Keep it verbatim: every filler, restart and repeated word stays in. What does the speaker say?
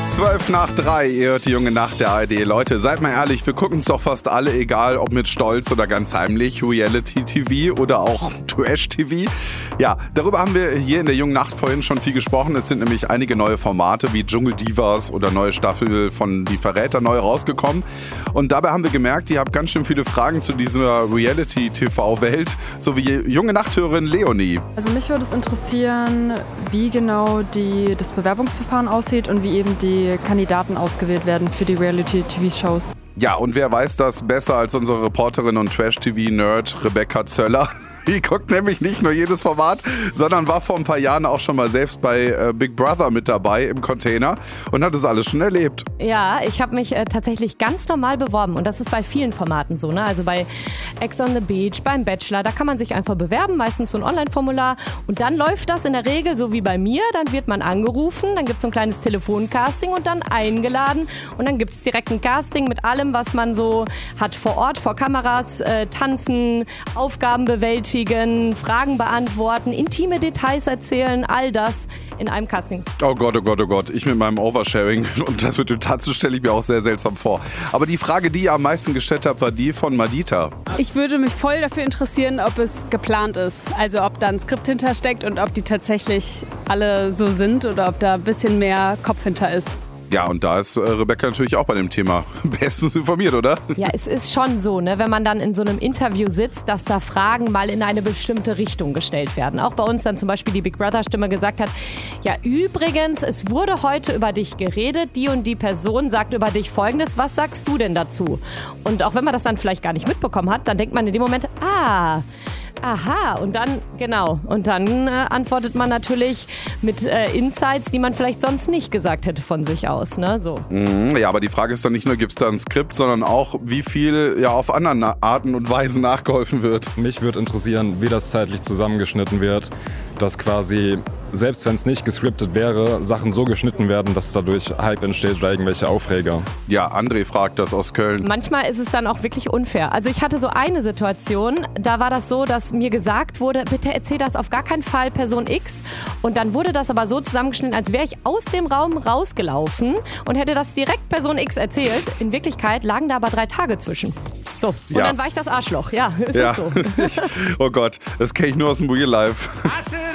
Zwölf nach drei, ihr hört die junge Nacht der A R D. Leute, seid mal ehrlich, wir gucken es doch fast alle, egal ob mit Stolz oder ganz heimlich, Reality-T V oder auch Trash-T V. Ja, darüber haben wir hier in der jungen Nacht vorhin schon viel gesprochen. Es sind nämlich einige neue Formate wie Dschungeldivas oder neue Staffel von Die Verräter neu rausgekommen. Und dabei haben wir gemerkt, ihr habt ganz schön viele Fragen zu dieser Reality-T V-Welt, so wie junge Nachthörerin Leonie. Also mich würde es interessieren, wie genau die, das Bewerbungsverfahren aussieht und wie eben die Kandidaten ausgewählt werden für die Reality-T V-Shows. Ja, und wer weiß das besser als unsere Reporterin und Trash-T V-Nerd Rebecca Zöller? Die guckt nämlich nicht nur jedes Format, sondern war vor ein paar Jahren auch schon mal selbst bei äh, Big Brother mit dabei im Container und hat das alles schon erlebt. Ja, ich habe mich äh, tatsächlich ganz normal beworben und das ist bei vielen Formaten so, ne? Also bei Ex on the Beach, beim Bachelor, da kann man sich einfach bewerben, meistens so ein Online-Formular und dann läuft das in der Regel so wie bei mir, dann wird man angerufen, dann gibt es so ein kleines Telefoncasting und dann eingeladen und dann gibt es direkt ein Casting mit allem, was man so hat vor Ort, vor Kameras, äh, tanzen, Aufgaben bewältigen, Fragen beantworten, intime Details erzählen, all das in einem Casting. Oh Gott, oh Gott, oh Gott, ich mit meinem Oversharing und das mit dem Tanzen stelle ich mir auch sehr seltsam vor. Aber die Frage, die ihr am meisten gestellt habt, war die von Madita. Ich würde mich voll dafür interessieren, ob es geplant ist. Also ob da ein Skript hintersteckt und ob die tatsächlich alle so sind oder ob da ein bisschen mehr Kopf hinter ist. Ja, und da ist äh, Rebecca natürlich auch bei dem Thema bestens informiert, oder? Ja, es ist schon so, ne, wenn man dann in so einem Interview sitzt, dass da Fragen mal in eine bestimmte Richtung gestellt werden. Auch bei uns dann zum Beispiel die Big Brother-Stimme gesagt hat, ja übrigens, es wurde heute über dich geredet, die und die Person sagt über dich Folgendes, was sagst du denn dazu? Und auch wenn man das dann vielleicht gar nicht mitbekommen hat, dann denkt man in dem Moment, ah, aha, und dann, genau, und dann äh, antwortet man natürlich mit äh, Insights, die man vielleicht sonst nicht gesagt hätte von sich aus, ne, so. Mhm, ja, aber die Frage ist dann nicht nur, gibt es da ein Skript, sondern auch, wie viel ja auf anderen Arten und Weisen nachgeholfen wird. Mich würde interessieren, wie das zeitlich zusammengeschnitten wird, dass quasi, selbst wenn es nicht gescriptet wäre, Sachen so geschnitten werden, dass dadurch Hype entsteht oder irgendwelche Aufreger. Ja, André fragt das aus Köln. Manchmal ist es dann auch wirklich unfair. Also ich hatte so eine Situation, da war das so, dass mir gesagt wurde, bitte erzähl das auf gar keinen Fall Person X. Und dann wurde das aber so zusammengeschnitten, als wäre ich aus dem Raum rausgelaufen und hätte das direkt Person X erzählt. In Wirklichkeit lagen da aber drei Tage zwischen. So, und ja. Dann war ich das Arschloch. Ja, ist ja. so. Oh Gott, das kenne ich nur aus dem Real Life.